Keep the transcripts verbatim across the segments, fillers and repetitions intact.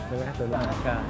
ใช่ไหมสวนมหาการ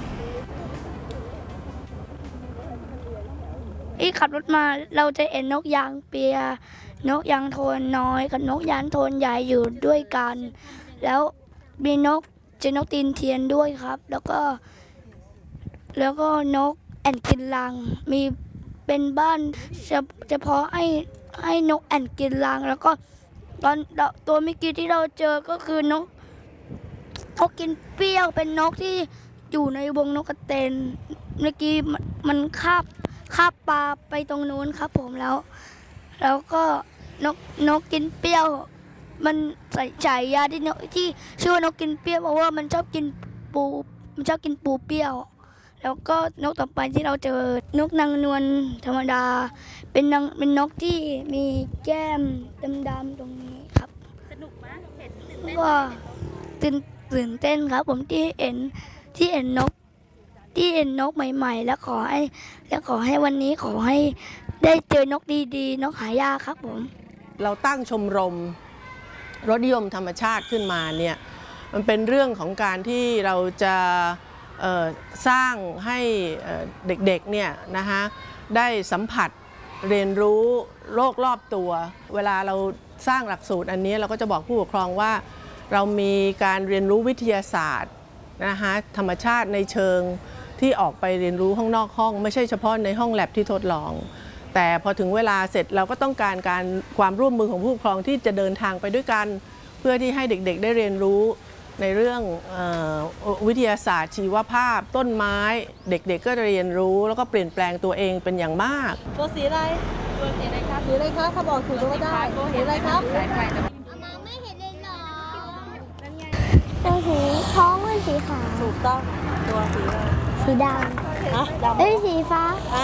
ที่ขับรถมาเราจะเห็นนกยางเปียนกยางโทนน้อยกับนกยางโทนใหญ่อยู่ด้วยกันแล้วมีนกเจอนกตีนเทียนด้วยครับแล้วก็แล้วก็นกแอ่นกินรังมีเป็นบ้านเฉพาะให้ให้นกแอ่นกินรังแล้วก็ตอนตัวเมื่อกี้ที่เราเจอก็คือนกนกกินเปรี้ยวเป็นนกที่อยู่ในวงนกกระเตนเมื่อกี้มันคาบคาบปลาไปตรงนู้นครับผมแล้วแล้วก็นกนกกินเปรี้ยวมันใส่ฉายาที่นกที่ชื่อว่านกกินเปรี้ยวเพราะว่ามันชอบกินปูมันชอบกินปูเปรี้ยวแล้วก็นกต่อไปที่เราเจอนกนางนวลธรรมดาเป็นนางเป็นนกที่มีแก้มดำๆตรงนี้ครับสนุกไหมเห็นตื่นเต้นก็ตื่นตื่นเต้นครับผมที่เห็นที่เห็นนกที่เห็นนกใหม่ๆแล้วขอให้แล้วขอให้วันนี้ขอให้ได้เจอนกดีๆนกหายากครับผมเราตั้งชมรมรสนิยมธรรมชาติขึ้นมาเนี่ยมันเป็นเรื่องของการที่เราจะสร้างให้เด็กๆเนี่ยนะคะได้สัมผัสเรียนรู้โลกรอบตัวเวลาเราสร้างหลักสูตรอันนี้เราก็จะบอกผู้ปกครองว่าเรามีการเรียนรู้วิทยาศาสตร์นะคะธรรมชาติในเชิงที่ออกไปเรียนรู้ข้างนอกห้องไม่ใช่เฉพาะในห้องแลบที่ทดลองแต่พอถึงเวลาเสร็จเราก็ต้องการการความร่วมมือของผู้ปกครองที่จะเดินทางไปด้วยกันเพื่อที่ให้เด็กๆได้เรียนรู้ในเรื่องเอ่อวิทยาศาสตร์ชีวภาพต้นไม้เด็กๆก็เรียนรู้แล้วก็เปลี่ยนแปลงตัวเองเป็นอย่างมากตัวสีอะไรตัวสีอะไรครับสีอะไรครับเขาบอกถูกก็ได้สีอะไรครับสายไฟจะมองไม่เห็นเลยหรอตัวสีท้องเป็นสีขาวถูกต้องตัวสีอะไรสีดำฮะดำเอ้ยสีฟ้าอ่า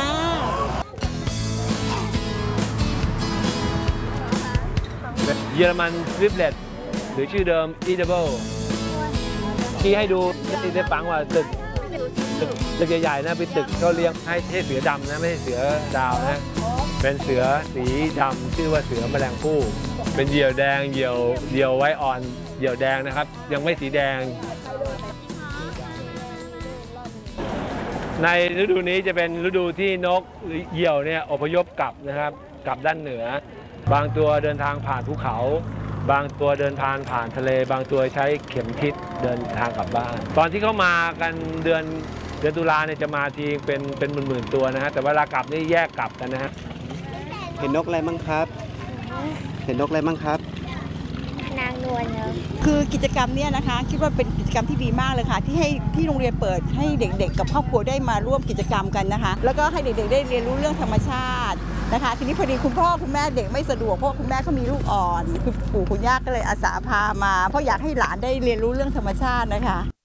เยอรมันทริปเล็ตหรือชื่อเดิม Edible ที่ให้ดูได้ฟังว่าตึกตึกตึกใหญ่ๆนะเป็นตึกเขาเลี้ยงให้ให้เสือดำนะไม่ใช่เสือดาวนะเป็นเสือสีดำชื่อว่าเสือแมลงภู่เป็นเหยี่ยวแดงเหยี่ยวเหยี่ยวไว้อ่อนเหยี่ยวแดงนะครับยังไม่สีแดงในฤดูนี้จะเป็นฤดูที่นกเหยี่ยวเนี่ยอพยพกลับนะครับกลับด้านเหนือบางตัวเดินทางผ่านภูเขาบางตัวเดินทางผ่านทะเลบางตัวใช้เข็มทิศเดินทางกลับบ้านตอนที่เขามากันเดือนเดือนตุลาเนี่ยจะมาทีเป็นเป็นหมื่นๆตัวนะฮะแต่เวลากลับนี่แยกกลับกันนะฮะเห็นนกอะไรบ้างครับเห็นนกอะไรบ้างครับนางนวลครับคือกิจกรรมเนี่ยนะคะคิดว่าเป็นกิจกรรมที่ดีมากเลยค่ะที่ให้ที่โรงเรียนเปิดให้เด็กๆกับครอบครัวได้มาร่วมกิจกรรมกันนะคะแล้วก็ให้เด็กๆได้เรียนรู้เรื่องธรรมชาตินะคะทีนี้พอดีคุณพ่อคุณแม่เด็กไม่สะดวกเพราะคุณแม่เขามีลูกอ่อนคุณปู่คุณย่าก็เลยอาสาพามาเพราะอยากให้หลานได้เรียนรู้เรื่องธรรมชาตินะคะ